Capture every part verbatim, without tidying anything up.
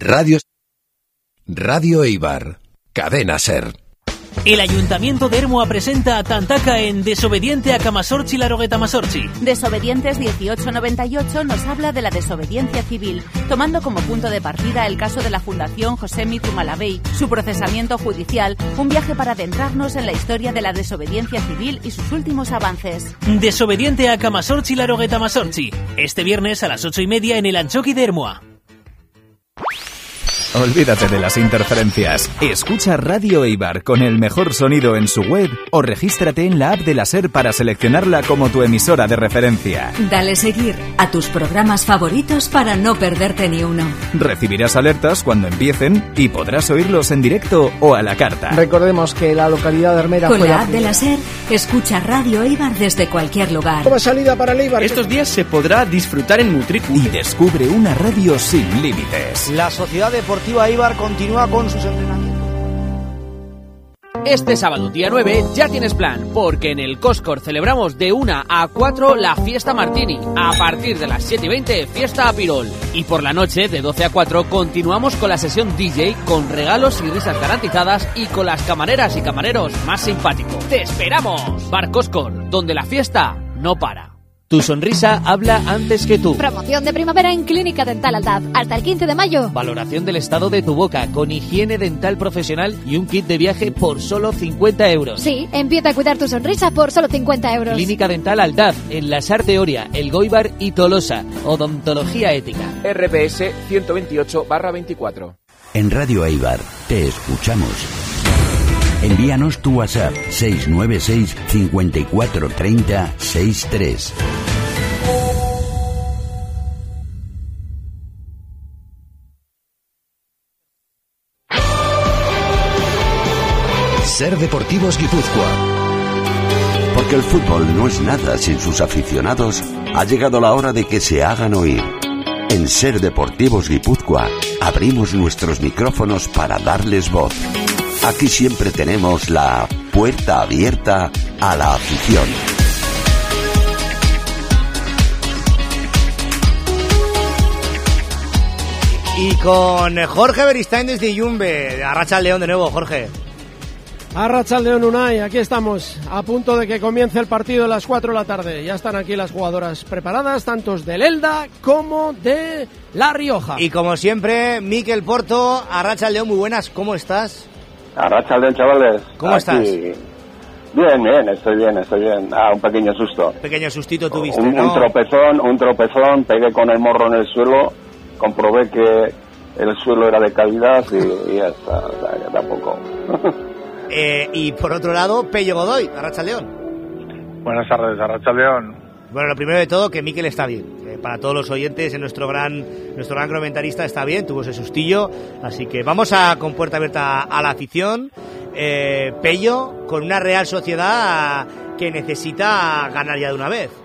Radio, Radio Eibar, Cadena Ser. El Ayuntamiento de Ermua presenta a Tantaca en Desobediente a Camasorchi Larogueta Masorchi. Desobedientes dieciocho noventa y ocho nos habla de la desobediencia civil, tomando como punto de partida el caso de la Fundación José Zumalabey, su procesamiento judicial, un viaje para adentrarnos en la historia de la desobediencia civil y sus últimos avances. Desobediente a Camasorchi Larogueta Masorchi, este viernes a las ocho y media en el Anchoqui de Ermua. Olvídate de las interferencias. Escucha Radio Eibar con el mejor sonido en su web o regístrate en la app de la SER para seleccionarla como tu emisora de referencia. Dale seguir a tus programas favoritos para no perderte ni uno. Recibirás alertas cuando empiecen y podrás oírlos en directo o a la carta. Recordemos que la localidad de Armera con fue la la app de la SER, escucha Radio Eibar desde cualquier lugar. Nueva salida para el Eibar. Estos días se podrá disfrutar en Mutricu. Y descubre una radio sin límites. La Sociedad Deportiva Eibar continúa con sus entrenamientos. Este sábado, día nueve, ya tienes plan, porque en el Coscor celebramos de una a cuatro la Fiesta Martini. A partir de las siete y veinte, Fiesta Apirol. Y por la noche, de doce a cuatro, continuamos con la sesión D J, con regalos y risas garantizadas y con las camareras y camareros más simpáticos. ¡Te esperamos! Bar Coscor, donde la fiesta no para. Tu sonrisa habla antes que tú. Promoción de primavera en Clínica Dental Aldaz. Hasta el quince de mayo. Valoración del estado de tu boca con higiene dental profesional y un kit de viaje por solo cincuenta euros. Sí, empieza a cuidar tu sonrisa por solo cincuenta euros. Clínica Dental Aldaz, en La Sarte Oria, El Goibar y Tolosa. Odontología ética. R P S ciento veintiocho barra veinticuatro. En Radio Eibar te escuchamos. Envíanos tu WhatsApp seis nueve seis, cincuenta y cuatro, treinta, sesenta y tres. Ser Deportivos Guipúzcoa. Porque el fútbol no es nada sin sus aficionados, ha llegado la hora de que se hagan oír. En Ser Deportivos Guipúzcoa abrimos nuestros micrófonos para darles voz. Aquí siempre tenemos la puerta abierta a la afición. Y con Jorge Beristain desde Yumbe. Arratsaldeon de nuevo, Jorge. Arratsaldeon Unai, aquí estamos, a punto de que comience el partido a las cuatro de la tarde. Ya están aquí las jugadoras preparadas, tanto del Elda como de La Rioja. Y como siempre, Mikel Porto. Arratsaldeon, muy buenas, ¿cómo estás? Arratsaldeon, chavales. ¿Cómo Aquí. estás? Bien, bien, estoy bien, estoy bien. Ah, un pequeño susto. Pequeño sustito tuviste, un, ¿no? Un tropezón, un tropezón, pegué con el morro en el suelo, comprobé que el suelo era de calidad y, y ya está, o sea, ya tampoco. eh, y por otro lado, Pello Godoy, Arratsaldeon. Buenas tardes, Arratsaldeon. Bueno, lo primero de todo, que Mikel está bien. Eh, para todos los oyentes, en nuestro gran nuestro gran comentarista está bien, tuvo ese sustillo. Así que vamos a con puerta abierta a la afición. Eh, Pello, con una Real Sociedad que necesita ganar ya de una vez.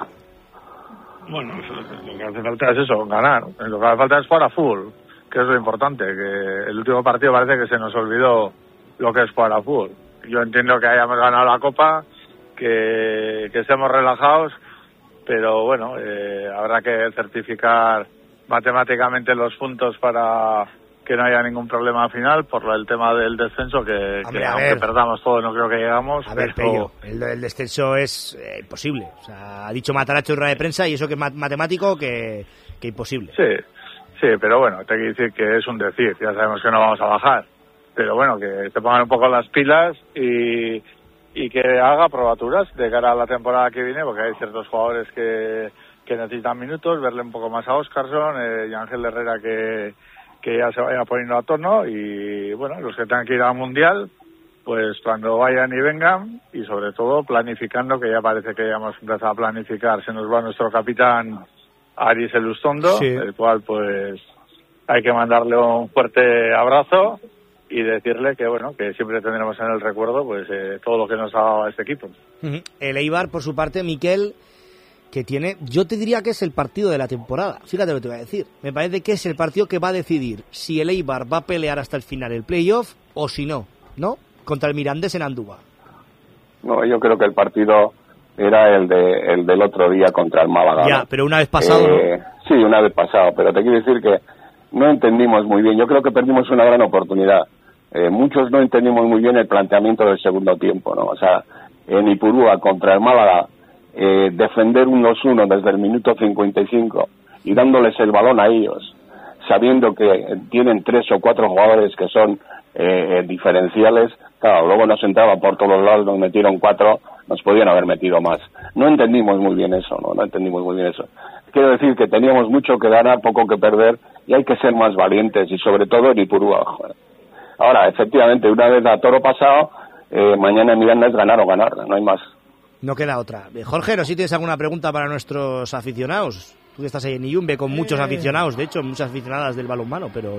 Bueno, lo que hace falta es eso, ganar. Lo que hace falta es jugar a fútbol, que es lo importante. Que el último partido parece que se nos olvidó lo que es jugar a fútbol. Yo entiendo que hayamos ganado la Copa, que, que estemos relajados, pero bueno, eh, habrá que certificar matemáticamente los puntos para que no haya ningún problema final por el tema del descenso, que, Hombre, que a aunque ver. perdamos todo no creo que llegamos. A ver, pero... Pello, el, el descenso es eh, imposible. O sea, ha dicho Mataracho en rueda de prensa, y eso que es mat- matemático, que, que imposible. Sí, sí, pero bueno, te quiero decir que es un decir, ya sabemos que no vamos a bajar, pero bueno, que se pongan un poco las pilas y, y que haga probaturas de cara a la temporada que viene, porque hay ciertos jugadores que, que necesitan minutos, verle un poco más a Óscarson, eh, y Ángel Herrera que, que ya se vaya poniendo a tono, y bueno, los que tengan que ir al Mundial, pues cuando vayan y vengan, y sobre todo planificando, que ya parece que ya hemos empezado a planificar, se nos va nuestro capitán Aris Elustondo, Sí. el cual pues hay que mandarle un fuerte abrazo y decirle que bueno, que siempre tendremos en el recuerdo pues eh, todo lo que nos ha dado a este equipo. Uh-huh. El Eibar, por su parte, Miquel, que tiene, yo te diría que es el partido de la temporada. Fíjate lo que te voy a decir. Me parece que es el partido que va a decidir si el Eibar va a pelear hasta el final el playoff o si no, ¿no? Contra el Mirandés en Andúba. No, yo creo que el partido era el de el del otro día contra el Málaga. Ya, ¿no? pero una vez pasado, eh, ¿no? Sí, una vez pasado, pero te quiero decir que no entendimos muy bien. Yo creo que perdimos una gran oportunidad. Eh, muchos no entendimos muy bien el planteamiento del segundo tiempo, ¿no? O sea, en Ipurúa contra el Málaga, eh, defender un dos uno desde el minuto cincuenta y cinco y dándoles el balón a ellos, sabiendo que tienen tres o cuatro jugadores que son eh, diferenciales. Claro, luego nos entraban por todos lados, nos metieron cuatro, nos podían haber metido más. No entendimos muy bien eso, ¿no? No entendimos muy bien eso. Quiero decir que teníamos mucho que ganar, poco que perder, y hay que ser más valientes, y sobre todo en Ipurúa. Joder. Ahora, efectivamente, una vez a toro pasado, eh, mañana en Miranda es ganar o ganar, no hay más. No queda otra. Jorge, ¿no si tienes alguna pregunta para nuestros aficionados? Tú que estás ahí en Iyumbe con muchos eh... aficionados, de hecho, muchas aficionadas del balonmano, pero...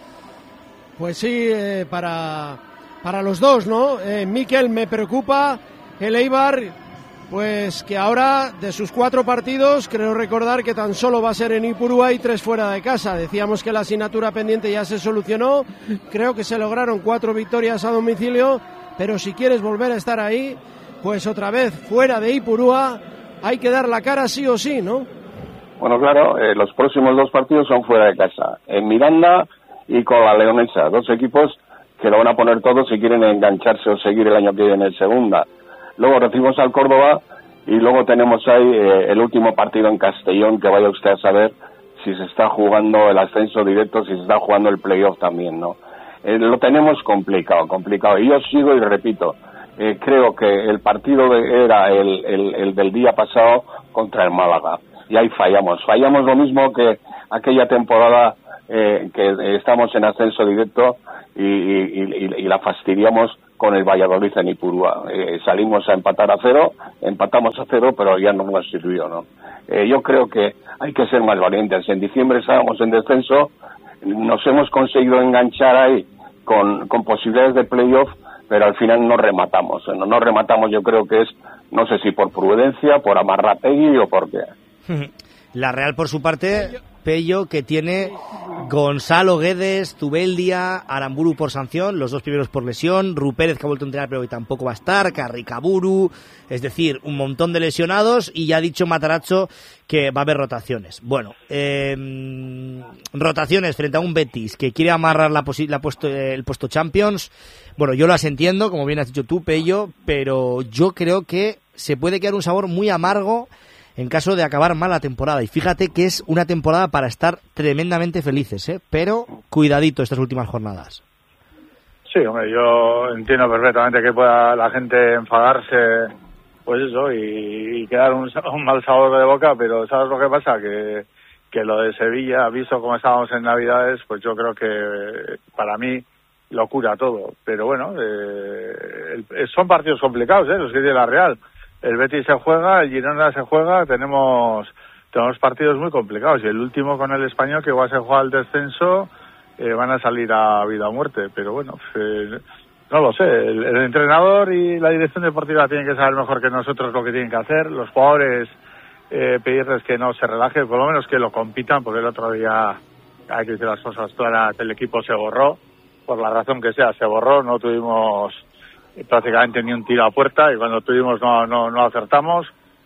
Pues sí, eh, para, para los dos, ¿no? Eh, Mikel, me preocupa el Eibar, pues que ahora, de sus cuatro partidos, creo recordar que tan solo va a ser en Ipurúa y tres fuera de casa. Decíamos que la asignatura pendiente ya se solucionó, creo que se lograron cuatro victorias a domicilio, pero si quieres volver a estar ahí, pues otra vez fuera de Ipurúa, hay que dar la cara sí o sí, ¿no? Bueno, claro, eh, los próximos dos partidos son fuera de casa, en Miranda y con la Leonesa, dos equipos que lo van a poner todos si quieren engancharse o seguir el año que viene en segunda. Luego recibimos al Córdoba y luego tenemos ahí eh, el último partido en Castellón, que vaya usted a saber si se está jugando el ascenso directo, si se está jugando el playoff también, ¿no? Eh, lo tenemos complicado, complicado. Y yo sigo y repito, eh, creo que el partido de, era el, el, el del día pasado contra el Málaga. Y ahí fallamos. Fallamos lo mismo que aquella temporada eh, que estamos en ascenso directo y, y, y, y la fastidiamos con el Valladolid en Ipurúa. Eh, salimos a empatar a cero, empatamos a cero, pero ya no nos sirvió, ¿no? Eh, yo creo que hay que ser más valientes. En diciembre estábamos en descenso, nos hemos conseguido enganchar ahí con, con posibilidades de playoff, pero al final no rematamos. No, no rematamos, yo creo que es, no sé si por prudencia, por amarrategui o por qué. La Real, por su parte, Pello, que tiene Gonzalo Guedes, Zubeldia, Aramburu por sanción, los dos primeros por lesión, Rupérez, que ha vuelto a entrenar pero que tampoco va a estar, Carricaburu, es decir, un montón de lesionados, y ya ha dicho Matarazzo que va a haber rotaciones. Bueno, eh, rotaciones frente a un Betis que quiere amarrar la posi- la puesto, eh, el puesto Champions. Bueno, yo las entiendo, como bien has dicho tú, Pello, pero yo creo que se puede quedar un sabor muy amargo en caso de acabar mal la temporada. Y fíjate que es una temporada para estar tremendamente felices, ¿eh? Pero cuidadito estas últimas jornadas. Sí, hombre, yo entiendo perfectamente que pueda la gente enfadarse, pues eso, y, y quedar un, un mal sabor de boca, pero ¿sabes lo que pasa? Que, que lo de Sevilla, visto como estábamos en Navidades, pues yo creo que para mí lo cura todo. Pero bueno, eh, el, son partidos complicados, ¿eh? Los que tiene la Real. El Betis se juega, el Girona se juega, tenemos tenemos partidos muy complicados, y el último con el Español, que igual se juega al descenso, eh, van a salir a vida o muerte, pero bueno, eh, no lo sé, el, el entrenador y la dirección deportiva tienen que saber mejor que nosotros lo que tienen que hacer, los jugadores eh, pedirles que no se relajen, por lo menos que lo compitan, porque el otro día, hay que decir las cosas claras, el equipo se borró, por la razón que sea, se borró, no tuvimos prácticamente ni un tiro a puerta, y cuando tuvimos no no no acertamos,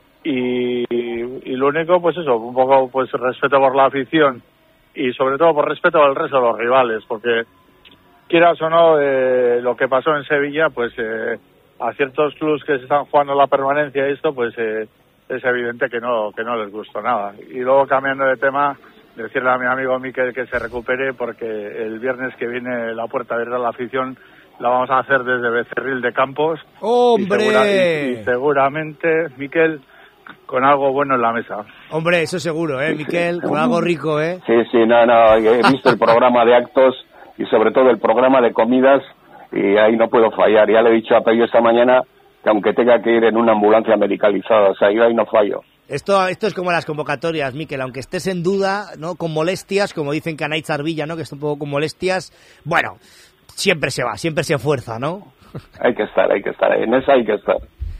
y, y lo único, pues eso, un poco pues respeto por la afición y sobre todo por respeto al resto de los rivales, porque quieras o no, eh, lo que pasó en Sevilla, pues eh, a ciertos clubes que se están jugando la permanencia y esto, pues eh, es evidente que no que no les gustó nada. Y luego, cambiando de tema, decirle a mi amigo Mikel que se recupere, porque el viernes que viene la puerta abierta a la afición la vamos a hacer desde Becerril de Campos. ¡Hombre! Y, segura, y, y seguramente, Mikel, con algo bueno en la mesa. Hombre, eso seguro, ¿eh, Mikel? Con algo rico, ¿eh? Sí, sí, no, no, he visto el programa de actos y sobre todo el programa de comidas, y ahí no puedo fallar. Ya le he dicho a Pello esta mañana que aunque tenga que ir en una ambulancia medicalizada, o sea, yo ahí no fallo. Esto, esto es como las convocatorias, Mikel, aunque estés en duda, ¿no? Con molestias, como dicen que Anaitz Arvilla, ¿no? Que está un poco con molestias, bueno, siempre se va, siempre se fuerza, ¿no? Hay que estar, hay que estar, en esa hay que estar.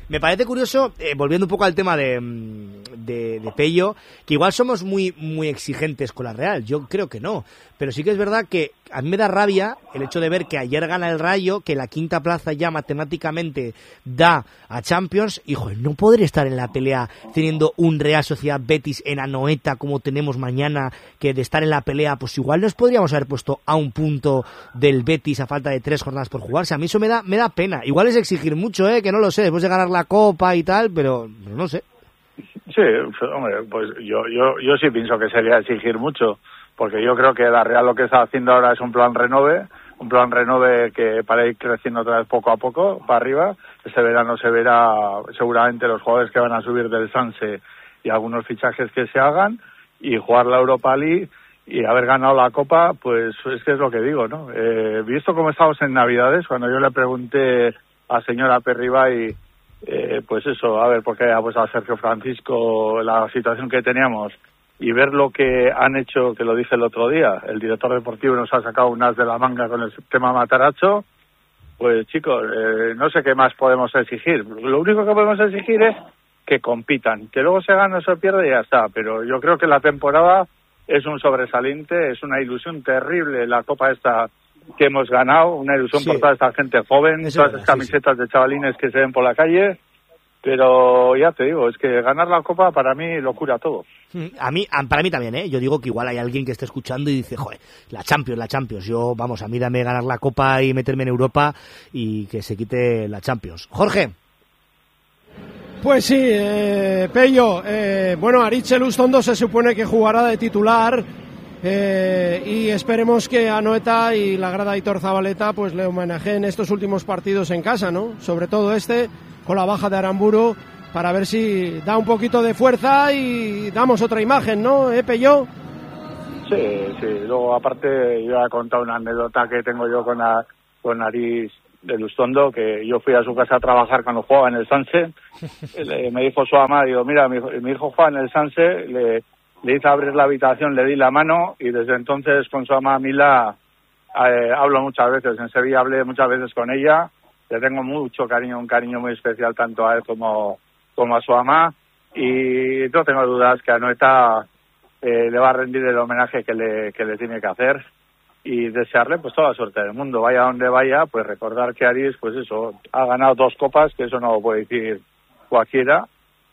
Me parece curioso, eh, volviendo un poco al tema de, de, de Pello, que igual somos muy, muy exigentes con la Real. Yo creo que no. Pero sí que es verdad que a mí me da rabia el hecho de ver que ayer gana el Rayo, que la quinta plaza ya matemáticamente da a Champions. Y, joder, no poder estar en la pelea teniendo un Real Sociedad Betis en Anoeta como tenemos mañana, que de estar en la pelea, pues igual nos podríamos haber puesto a un punto del Betis a falta de tres jornadas por jugarse. A mí eso me da, me da pena. Igual es exigir mucho, ¿eh? Que no lo sé, después de ganar la Copa y tal, pero no sé. Sí, hombre, pues yo, yo, yo sí pienso que sería exigir mucho, porque yo creo que la Real lo que está haciendo ahora es un plan renove, un plan renove que para ir creciendo otra vez poco a poco para arriba. Este verano se verá seguramente los jugadores que van a subir del Sanse y algunos fichajes que se hagan, y jugar la Europa League y haber ganado la Copa, pues es que es lo que digo, ¿no? Eh, visto cómo estamos en Navidades, cuando yo le pregunté a señora Perribay, eh, pues eso, a ver por qué ha puesto a Sergio Francisco la situación que teníamos, y ver lo que han hecho, que lo dije el otro día, el director deportivo nos ha sacado un as de la manga con el tema Matarazzo, pues chicos, eh, no sé qué más podemos exigir. Lo único que podemos exigir es que compitan, que luego se gana o se pierde y ya está, pero yo creo que la temporada es un sobresaliente, es una ilusión terrible la Copa esta que hemos ganado, una ilusión sí. por toda esta gente joven, Eso todas esas camisetas sí, sí. de chavalines que se ven por la calle, pero ya te digo, es que ganar la Copa para mí lo cura todo. A mí, para mí también, ¿eh? Yo digo que igual hay alguien que esté escuchando y dice, joder, la Champions, la Champions, yo, vamos, a mí dame ganar la Copa y meterme en Europa y que se quite la Champions. Jorge. Pues sí, eh, Pello, eh, bueno, Aritz Elustondo se supone que jugará de titular, eh, y esperemos que Anoeta y la grada Aitor Zabaleta pues le homenajeen estos últimos partidos en casa, ¿no? Sobre todo este, con la baja de Aramburu, para ver si da un poquito de fuerza y damos otra imagen, ¿no, eh, Pello? Sí, sí, luego aparte yo he contado una anécdota que tengo yo con, a, con Aritz de Lustondo, que yo fui a su casa a trabajar cuando jugaba en el Sanse. Le, me dijo su ama, digo, mira, mi, mi hijo juega en el Sanse, le, le hice abrir la habitación, le di la mano, y desde entonces con su ama Mila eh, hablo muchas veces. En Sevilla hablé muchas veces con ella, le tengo mucho cariño, un cariño muy especial tanto a él como, como a su ama, y no tengo dudas que a Anoeta eh, le va a rendir el homenaje que le, que le tiene que hacer, y desearle pues toda la suerte del mundo, vaya donde vaya. Pues recordar que Aritz, pues eso, ha ganado dos copas, que eso no lo puede decir cualquiera,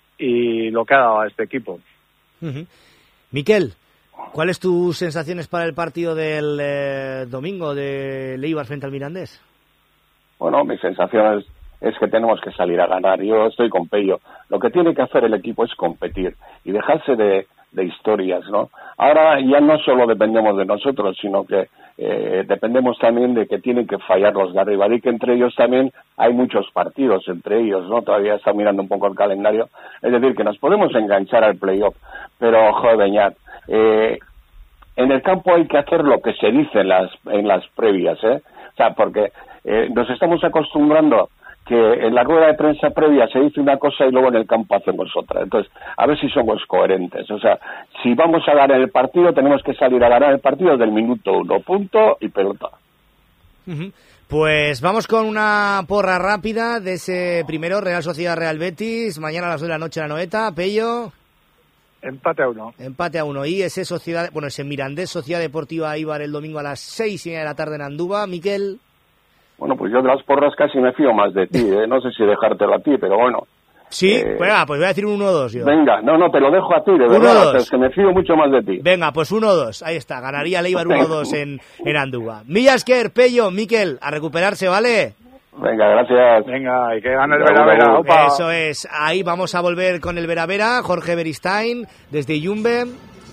y lo que ha dado a este equipo. Uh-huh. Miquel, ¿cuáles tus sensaciones para el partido del eh, domingo de Eibar frente al Mirandés? Bueno, mis sensaciones es que tenemos que salir a ganar. Yo estoy con Pello. Lo que tiene que hacer el equipo es competir y dejarse de, de historias, ¿no? Ahora ya no solo dependemos de nosotros, sino que eh, dependemos también de que tienen que fallar los Garribaldí, que entre ellos también hay muchos partidos entre ellos, ¿no? Todavía está mirando un poco el calendario. Es decir, que nos podemos enganchar al playoff, pero, joder, Beñat, eh, en el campo hay que hacer lo que se dice en las, en las previas, ¿eh? O sea, porque eh, nos estamos acostumbrando que en la rueda de prensa previa se dice una cosa y luego en el campo hacemos otra. Entonces, a ver si somos coherentes. O sea, si vamos a ganar el partido, tenemos que salir a ganar el partido del minuto uno, punto y pelota. Uh-huh. Pues vamos con una porra rápida de ese primero, Real Sociedad Real Betis, mañana a las dos de la noche en la Anoeta. Pello. Empate a uno. Empate a uno. Y ese Sociedad, bueno, ese Mirandés Sociedad Deportiva Eibar el domingo a las seis y media de la tarde en Andúba. Miquel. Bueno, pues yo de las porras casi me fío más de ti, ¿eh? No sé si dejártelo a ti, pero bueno. Sí, eh... pues, venga, pues voy a decir un uno dos yo. Venga, no, no, te lo dejo a ti, de verdad, o sea, es que me fío mucho más de ti. Venga, pues uno dos, ahí está, ganaría el Eibar uno dos en, en Andúba. Millasker, Pello, Miquel, a recuperarse, ¿vale? Venga, gracias. Venga, y que gane el Vera Vera, opa. Eso es, ahí vamos a volver con el Vera Vera, Jorge Beristain, desde Jumbe.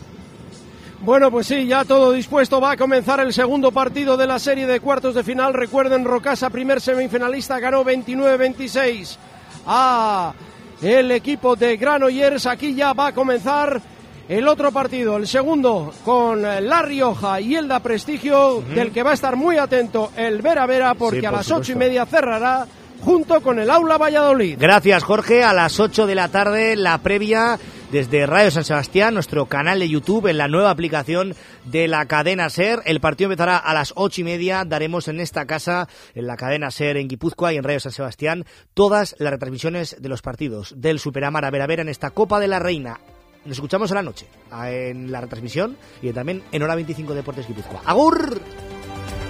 Bueno, pues sí, ya todo dispuesto, va a comenzar el segundo partido de la serie de cuartos de final. Recuerden, Rocasa, primer semifinalista, ganó veintinueve veintiséis a el equipo de Granollers. Aquí ya va a comenzar el otro partido, el segundo, con La Rioja y Elda Prestigio, uh-huh. del que va a estar muy atento el Vera Vera, porque sí, por a las supuesto. Ocho y media cerrará junto con el Aula Valladolid. Gracias, Jorge. A las ocho de la tarde, la previa desde Radio San Sebastián, nuestro canal de YouTube, en la nueva aplicación de la cadena SER. El partido empezará a las ocho y media. Daremos en esta casa, en la cadena SER en Guipúzcoa y en Radio San Sebastián, todas las retransmisiones de los partidos del Superamar a Vera Vera en esta Copa de la Reina. Nos escuchamos a la noche en la retransmisión y también en Hora veinticinco Deportes Guipúzcoa. ¡Agur!